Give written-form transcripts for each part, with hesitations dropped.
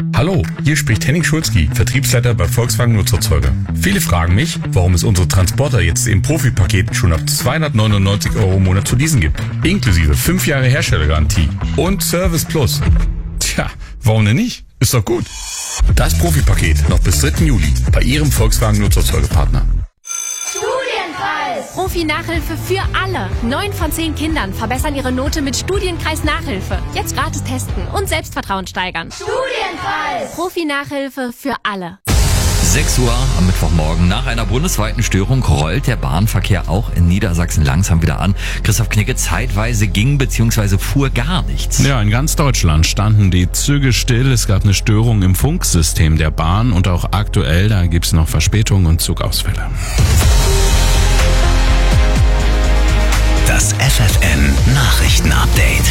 Hallo, hier spricht Henning Schulzki, Vertriebsleiter bei Volkswagen Nutzerzeuger. Viele fragen mich, warum es unsere Transporter jetzt im Profi-Paket schon ab 299 € im Monat zu leasen gibt. Inklusive 5 Jahre Herstellergarantie und Service Plus. Tja, warum denn nicht? Ist doch gut. Das Profi-Paket noch bis 3. Juli bei Ihrem Volkswagen Nutzerzeugerpartner. Profi-Nachhilfe für alle. 9 von 10 Kindern verbessern ihre Note mit Studienkreis Nachhilfe. Jetzt gratis testen und Selbstvertrauen steigern. Studienkreis! Profi-Nachhilfe für alle. 6 Uhr am Mittwochmorgen. Nach einer bundesweiten Störung rollt der Bahnverkehr auch in Niedersachsen langsam wieder an. Christoph Knigge, zeitweise ging bzw. fuhr gar nichts. Ja, in ganz Deutschland standen die Züge still. Es gab eine Störung im Funksystem der Bahn und auch aktuell, da gibt's noch Verspätungen und Zugausfälle. Das FFN-Nachrichten-Update.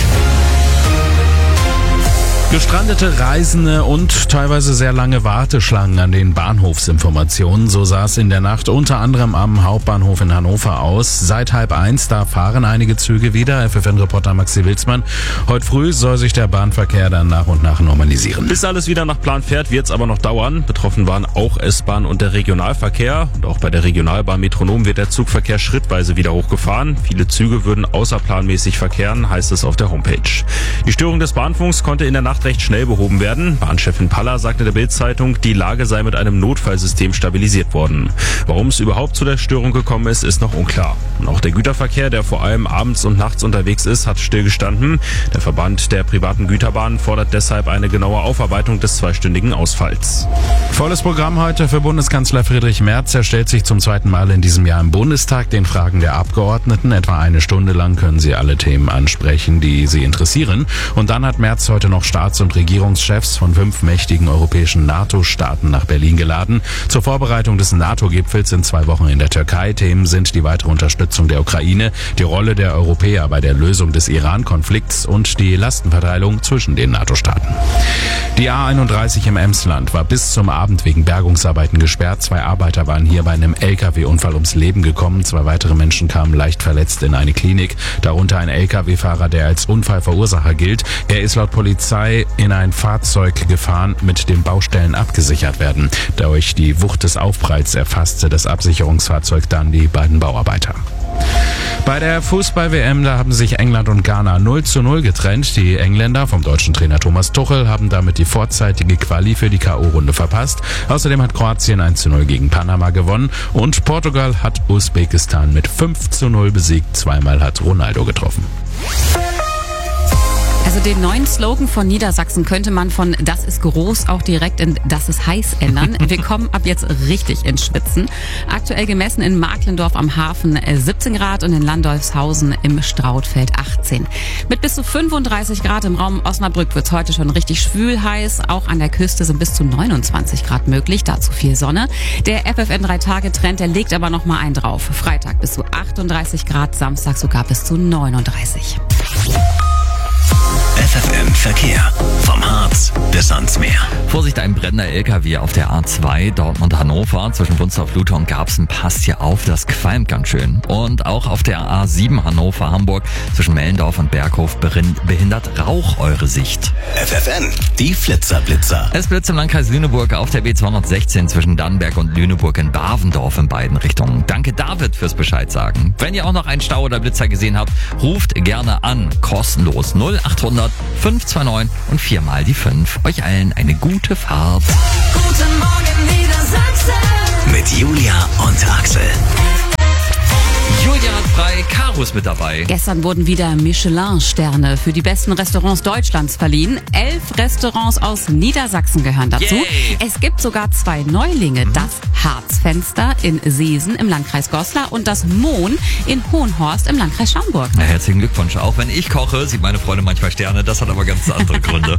Gestrandete Reisende und teilweise sehr lange Warteschlangen an den Bahnhofsinformationen. So sah es in der Nacht unter anderem am Hauptbahnhof in Hannover aus. Seit 12:30 da fahren einige Züge wieder. FFN-Reporter Maxi Wilsmann. Heute früh soll sich der Bahnverkehr dann nach und nach normalisieren. Bis alles wieder nach Plan fährt, wird es aber noch dauern. Betroffen waren auch S-Bahn und der Regionalverkehr. Und auch bei der Regionalbahn Metronom wird der Zugverkehr schrittweise wieder hochgefahren. Viele Züge würden außerplanmäßig verkehren, heißt es auf der Homepage. Die Störung des Bahnfunks konnte in der Nacht recht schnell behoben werden. Bahnchefin Paller sagte der Bild-Zeitung, die Lage sei mit einem Notfallsystem stabilisiert worden. Warum es überhaupt zu der Störung gekommen ist, ist noch unklar. Und auch der Güterverkehr, der vor allem abends und nachts unterwegs ist, hat stillgestanden. Der Verband der privaten Güterbahnen fordert deshalb eine genaue Aufarbeitung des 2-stündigen Ausfalls. Volles Programm heute für Bundeskanzler Friedrich Merz. Er stellt sich zum 2. Mal in diesem Jahr im Bundestag den Fragen der Abgeordneten. Etwa 1 Stunde lang können sie alle Themen ansprechen, die sie interessieren. Und dann hat Merz heute noch Staats- und Regierungschefs von 5 mächtigen europäischen NATO-Staaten nach Berlin geladen. Zur Vorbereitung des NATO-Gipfels in 2 Wochen in der Türkei. Themen sind die weitere Unterstützung der Ukraine, die Rolle der Europäer bei der Lösung des Iran-Konflikts und die Lastenverteilung zwischen den NATO-Staaten. Die A31 im Emsland war bis zum Abend wegen Bergungsarbeiten gesperrt. 2 Arbeiter waren hier bei einem LKW-Unfall ums Leben gekommen. 2 weitere Menschen kamen leicht verletzt in eine Klinik. Darunter ein LKW-Fahrer, der als Unfallverursacher gilt. Er ist laut Polizei in ein Fahrzeug gefahren, mit dem Baustellen abgesichert werden. Durch die Wucht des Aufpralls erfasste das Absicherungsfahrzeug dann die beiden Bauarbeiter. Bei der Fußball-WM, da haben sich England und Ghana 0:0 getrennt. Die Engländer vom deutschen Trainer Thomas Tuchel haben damit die vorzeitige Quali für die K.O.-Runde verpasst. Außerdem hat Kroatien 1:0 gegen Panama gewonnen und Portugal hat Usbekistan mit 5:0 besiegt. 2-mal hat Ronaldo getroffen. Also den neuen Slogan von Niedersachsen könnte man von "Das ist groß" auch direkt in "Das ist heiß" ändern. Wir kommen ab jetzt richtig ins Schwitzen. Aktuell gemessen in Marklendorf am Hafen 17 Grad und in Landolfshausen im Strautfeld 18. Mit bis zu 35 Grad im Raum Osnabrück wird es heute schon richtig schwül heiß. Auch an der Küste sind bis zu 29 Grad möglich, dazu viel Sonne. Der FFN 3-Tage-Trend, der legt aber noch mal einen drauf. Freitag bis zu 38 Grad, Samstag sogar bis zu 39. FFN Verkehr. Vom Harz bis ans Meer. Vorsicht, ein brennender LKW auf der A2 Dortmund-Hannover. Zwischen Wunstorf-Luter und Garbsen passt hier auf, das qualmt ganz schön. Und auch auf der A7 Hannover-Hamburg zwischen Mellendorf und Berghof behindert Rauch eure Sicht. FFN, die Flitzer-Blitzer. Es blitzt im Landkreis Lüneburg auf der B216 zwischen Dannenberg und Lüneburg in Bavendorf in beiden Richtungen. Danke David fürs Bescheid sagen. Wenn ihr auch noch einen Stau oder Blitzer gesehen habt, ruft gerne an. Kostenlos 0800 529 und 4 die 5. Euch allen eine gute Fahrt. Guten Morgen Niedersachsen. Mit Julia und Axel. Julia hat frei, Caro ist mit dabei. Gestern wurden wieder Michelin-Sterne für die besten Restaurants Deutschlands verliehen. 11 Restaurants aus Niedersachsen gehören dazu. Yay. Es gibt sogar 2 Neulinge. Das Harzfenster in Seesen im Landkreis Goslar und das Mohn in Hohenhorst im Landkreis Schaumburg. Na, herzlichen Glückwunsch. Auch wenn ich koche, sieht meine Freundin manchmal Sterne. Das hat aber ganz andere Gründe.